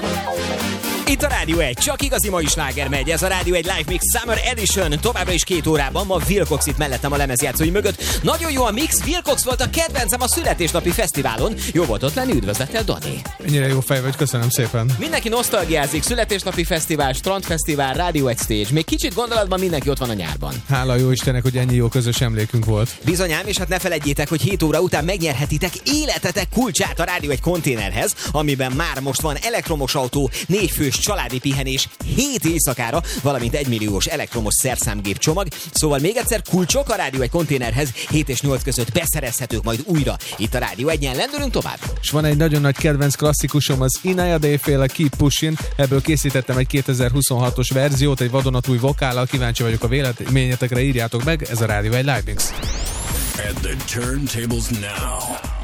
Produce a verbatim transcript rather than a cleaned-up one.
Itt a Rádió egy, csak igazi mai sláger megy, ez a Rádió egy Live Mix Summer Edition, továbbra is két órában, ma Wilcox itt mellettem a lemezjátszói mögött. Nagyon jó a mix, Wilcox volt a kedvencem a születésnapi fesztiválon, jó volt ott lenni, üdvözlettel Dani. Ennyire jó fej vagy, köszönöm szépen. Mindenki nosztalgiázik, születésnapi fesztivál, strandfesztivál, Rádió egy stage, még kicsit gondolatban mindenki ott van a nyárban. Hála jó Istennek, hogy ennyi jó közös emlékünk volt. Bizonyám, és hát ne feledjétek, hogy hét óra után megnyerhetitek életetek kulcsát a Rádió egy konténerhez, amiben már most van elektromos autó, négy fős családi pihenés hét éjszakára, valamint egymilliós elektromos szerszámgép csomag. Szóval még egyszer kulcsok a Rádió egy konténerhez hét és nyolc között beszerezhetők majd újra. Itt a Rádió egyen lendülünk tovább. És van egy nagyon nagy kedvenc klasszikusom, az Inaya Day-féle Keep Pushin'. Ebből készítettem egy kétezer-huszonhatos verziót, egy vadonatúj vokállal. Kíváncsi vagyok a véleményetekre, írjátok meg, ez a Rádió egy Live Mix. At the turntables now.